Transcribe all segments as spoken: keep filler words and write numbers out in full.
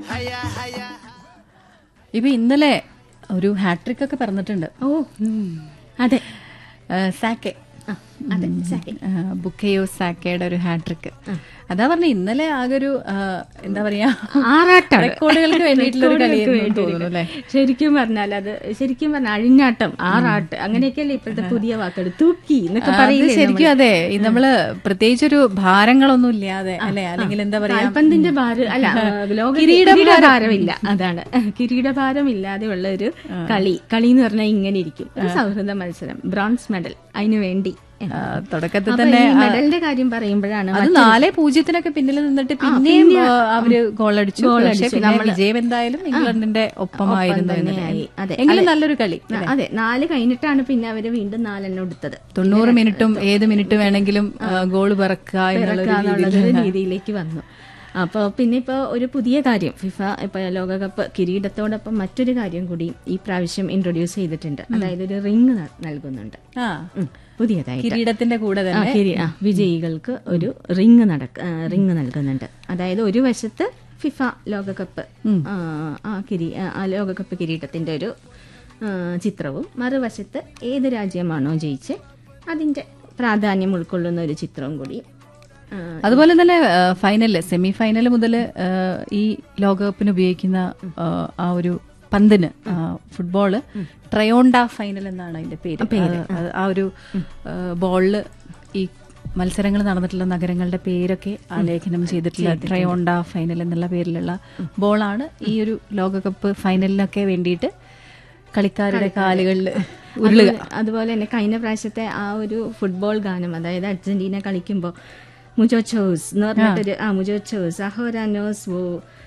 ഇപ്പൊ ഇന്നലെ ഒരു ഹാട്രിക് ഒക്കെ പറഞ്ഞിട്ടുണ്ട്. ഓ അതെ, സാക്കെ അതെ സാക്കെ ബുക്കയോ സാക്കയുടെ ഒരു ഹാട്രിക്. അതാ പറഞ്ഞ ഇന്നലെ ആകെ ഒരു എന്താ പറയാ ആറാട്ടാണ്, റെക്കോർഡുകൾക്ക് വേണ്ടിയിട്ടുള്ള ഒരു കളിയായിരുന്നു തോന്നുന്നു അല്ലേ? ശരിക്കും പറഞ്ഞാൽ അത് ശരിക്കും പറഞ്ഞാൽ അഴിഞ്ഞാട്ടം, ആറാട്ട്, അങ്ങനെയൊക്കെയല്ലേ ഇപ്പോഴത്തെ പുതിയ വാക്കുകൾ, തൂക്കി എന്നൊക്കെ പറയുന്നത്. ശരിക്കും അതെ, നമ്മള് പ്രത്യേകിച്ചൊരു ഭാരങ്ങളൊന്നും ഇല്ലാതെ അല്ലെ, അല്ലെങ്കിൽ എന്താ പറയാ കാൽപന്തിന്റെ ഭാരം അല്ല, ലോക കിരീടഭാരമില്ല, അതാണ് കിരീടഭാരം ഇല്ലാതെ ഉള്ള ഒരു കളി. കളി എന്ന് പറഞ്ഞാൽ ഇങ്ങനെ ഇരിക്കും, ഒരു സൗഹൃദ മത്സരം, ബ്രോൺസ് മെഡൽ അതിനു വേണ്ടി. തുടക്കത്തിൽ തന്നെ മെഡലിന്റെ കാര്യം പറയുമ്പോഴാണ് അത് നാല് പൂജ്യത്തിനൊക്കെ പിന്നിൽ നിന്നിട്ട് പിന്നെയും അവര് ഗോളടിച്ചു. വിജയം എന്തായാലും ഇംഗ്ലണ്ടിന്റെ ഒപ്പമായിരുന്നു. എങ്കിലും നല്ലൊരു കളി. അതെ, നാല് കഴിഞ്ഞിട്ടാണ് പിന്നെ അവര് വീണ്ടും നാലെണ്ണം എടുത്തത്. തൊണ്ണൂറ് മിനിറ്റും ഏത് മിനിറ്റ് വേണമെങ്കിലും ഗോൾ പിറക്കുക എന്നുള്ള രീതിയിലേക്ക് വന്നു. അപ്പോൾ പിന്നെ ഇപ്പോൾ ഒരു പുതിയ കാര്യം, ഫിഫ ഇപ്പോൾ ലോകകപ്പ് കിരീടത്തോടൊപ്പം മറ്റൊരു കാര്യം കൂടി ഈ പ്രാവശ്യം ഇൻട്രൊഡ്യൂസ് ചെയ്തിട്ടുണ്ട്. അതായത് ഒരു റിങ് നൽകുന്നുണ്ട് പുതിയതായി, കിരീടത്തിന്റെ കൂടെ തന്നെ വിജയികൾക്ക് ഒരു റിങ് നടക്ക റിങ് നൽകുന്നുണ്ട്. അതായത് ഒരു വശത്ത് ഫിഫ ലോകകപ്പ് ആ കിരീ ആ ലോകകപ്പ് കിരീടത്തിന്റെ ഒരു ചിത്രവും, മറുവശത്ത് ഏത് രാജ്യമാണോ ജയിച്ച് അതിന്റെ പ്രാധാന്യം ഉൾക്കൊള്ളുന്ന ഒരു ചിത്രവും കൂടി. അതുപോലെ തന്നെ ഫൈനല്, സെമി ഫൈനൽ മുതൽ ഈ ലോകകപ്പിന് ഉപയോഗിക്കുന്ന ആ ഒരു പന്തിന്, ഫുട്ബോള് ട്രയോണ്ട ഫൈനൽ എന്നാണ് അതിന്റെ പേര്. ആ ഒരു ബോളില് ഈ മത്സരങ്ങൾ നടന്നിട്ടുള്ള നഗരങ്ങളുടെ പേരൊക്കെ ആലേഖനം ചെയ്തിട്ടുള്ള ട്രയോണ്ട ഫൈനൽ എന്നുള്ള പേരിലുള്ള ബോളാണ് ഈ ഒരു ലോകകപ്പ് ഫൈനലിനൊക്കെ വേണ്ടിയിട്ട് കളിക്കാരുടെ കാലുകളിൽ ഉരുളുക. അതുപോലെ തന്നെ കഴിഞ്ഞ പ്രാവശ്യത്തെ ആ ഒരു ഫുട്ബോൾ ഗാനം, അതായത് അർജന്റീന കളിക്കുമ്പോൾ മുജോച്ചോസ് എന്ന് പറഞ്ഞിട്ടൊരു ആ മുജോച്ചോസ് അഹോരാനോസ് വോ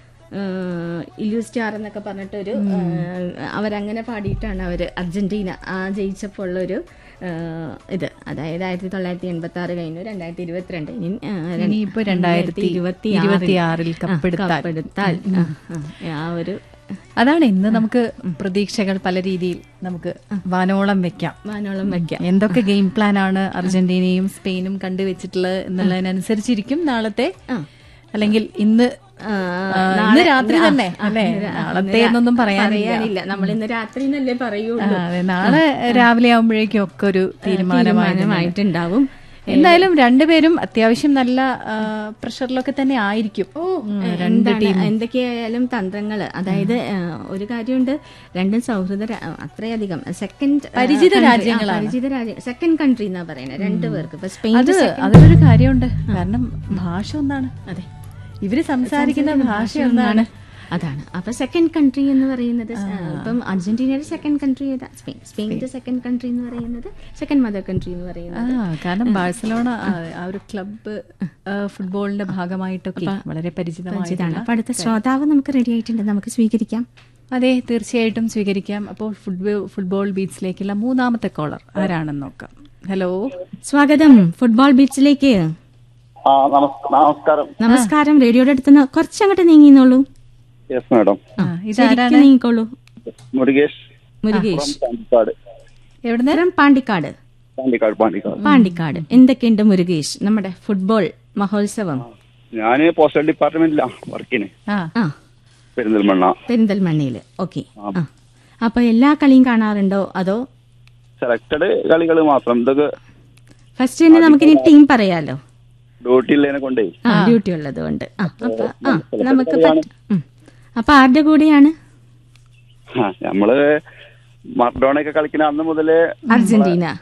ഇലൂസ്റ്റാർ എന്നൊക്കെ പറഞ്ഞിട്ടൊരു അവരങ്ങനെ പാടിയിട്ടാണ് അവർ അർജന്റീന ആ ജയിച്ചപ്പോൾ ഉള്ളൊരു ഇത്. അതായത് ആയിരത്തി തൊള്ളായിരത്തി എൺപത്തി ആറ് കഴിഞ്ഞു, രണ്ടായിരത്തി ഇരുപത്തിരണ്ട് ഇനിയിപ്പോ രണ്ടായിരത്തി ഇരുപത്തി ആറിൽ കപ്പെടുത്താൽ ആ ഒരു അതാണ് ഇന്ന് നമുക്ക് പ്രതീക്ഷകൾ പല രീതിയിൽ നമുക്ക് വാനോളം വെക്കാം വാനോളം വെക്കാം എന്തൊക്കെ ഗെയിം പ്ലാൻ ആണ് അർജന്റീനയും സ്പെയിനും കണ്ടുവച്ചിട്ടുള്ളത് എന്നുള്ളതിനനുസരിച്ചിരിക്കും നാളത്തെ, അല്ലെങ്കിൽ ഇന്ന് ഇന്ന് രാത്രി തന്നെ അല്ലെ, നാളത്തെ എന്നൊന്നും പറയാനില്ല, നമ്മൾ ഇന്ന് രാത്രി എന്നല്ലേ പറയുള്ളൂ. നാളെ രാവിലെ ആവുമ്പോഴേക്കും ഒക്കെ ഒരു തീരുമാനമായിട്ടുണ്ടാവും. എന്തായാലും രണ്ടുപേരും അത്യാവശ്യം നല്ല പ്രഷറിലൊക്കെ തന്നെ ആയിരിക്കും. എന്തൊക്കെയായാലും തന്ത്രങ്ങള്, അതായത് ഒരു കാര്യമുണ്ട്, രണ്ടും സൗഹൃദ അത്രയധികം സെക്കൻഡ് പരിചിത രാജ്യങ്ങളാണ്, പരിചിത രാജ്യം, സെക്കൻഡ് കൺട്രി എന്നാ പറയുന്നത് രണ്ടു പേർക്ക്. ഇപ്പൊ സ്പെയിൻ, അതിലൊരു കാര്യമുണ്ട്, കാരണം ഭാഷ ഒന്നാണ്. അതെ, ഇവര് സംസാരിക്കുന്ന ഭാഷ ഒന്നാണ്, അതാണ്. അപ്പൊ സെക്കൻഡ് കൺട്രി എന്ന് പറയുന്നത് ഇപ്പം അർജന്റീനയുടെ സെക്കൻഡ് കൺട്രി ഏതാ? സ്പെയിൻ. സ്പെയിനിന്റെ സെക്കൻഡ് കൺട്രി എന്ന് പറയുന്നത് സെക്കൻഡ് മദർ കൺട്രി എന്ന് പറയുന്നത്. കാരണം ബാഴ്സലോണ ആ ഒരു ക്ലബ്ബ് ഫുട്ബോളിന്റെ ഭാഗമായിട്ടൊക്കെ വളരെ പരിചിതമാണ്. അപ്പൊ അടുത്ത ശ്രോതാവ് നമുക്ക് റെഡി ആയിട്ടുണ്ട്, നമുക്ക് സ്വീകരിക്കാം. അതെ, തീർച്ചയായിട്ടും സ്വീകരിക്കാം. അപ്പോൾ ഫുട്ബോൾ ഫുട്ബോൾ ബീച്ചിലേക്കുള്ള മൂന്നാമത്തെ കോളർ ആരാണെന്ന് നോക്കാം. ഹലോ, സ്വാഗതം ഫുട്ബോൾ ബീച്ചിലേക്ക്. നമസ്കാരം. നമസ്കാരം. റേഡിയോയുടെ അടുത്ത് കുറച്ചങ്ങോട്ട് നീങ്ങിന്നോളൂ. നീങ്ങിക്കോളൂ. മുരുകേഷ്. മുരുകേഷ് എവിടെ? പാണ്ടിക്കാട്. പാണ്ടിക്കാട്. എന്തൊക്കെയുണ്ട് മുരുകേഷ് നമ്മുടെ ഫുട്ബോൾ മഹോത്സവം? ഞാന് പോസ്റ്റൽ ഡിപ്പാർട്ട്മെന്റിലാ വർക്കിന്, പെരിന്തൽമണ്ണ. പെരിന്തൽമണ്ണയില്. ഓക്കെ. അപ്പൊ എല്ലാ കളിയും കാണാറുണ്ടോ അതോ സെലക്ടഡ് കളികൾ മാത്രം? ഇതൊക്കെ ഫസ്റ്റ് തന്നെ നമുക്കിനി ടീം പറയാലോ. ഡ്യൂട്ടി ഉള്ളതിനെ കൊണ്ടേ, ഡ്യൂട്ടി ഉള്ളത് കൊണ്ട്. നമുക്ക് അപ്പൊ ആരുടെ കൂടെയാണ്? നമ്മള് മർഡോണയൊക്കെ കളിക്കുന്ന അന്ന് മുതലേ അർജന്റീന